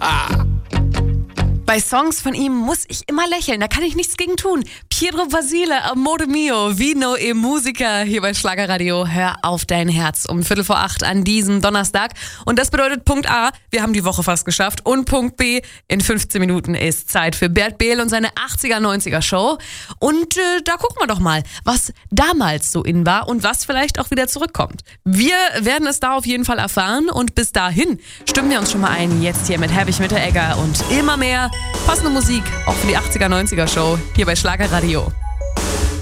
Bei Songs von ihm muss ich immer lächeln, da kann ich nichts gegen tun. Pietro Basile, Amore mio, Vino e Musica, hier bei Schlagerradio. Hör auf dein Herz um 7:45 an diesem Donnerstag. Und das bedeutet Punkt A, wir haben die Woche fast geschafft. Und Punkt B, in 15 Minuten ist Zeit für Bert Behl und seine 80er, 90er Show. Und da gucken wir doch mal, was damals so in war und was vielleicht auch wieder zurückkommt. Wir werden es da auf jeden Fall erfahren. Und bis dahin stimmen wir uns schon mal ein, jetzt hier mit Herbig Mitteregger und immer mehr passende Musik, auch für die 80er, 90er Show, hier bei Schlagerradio.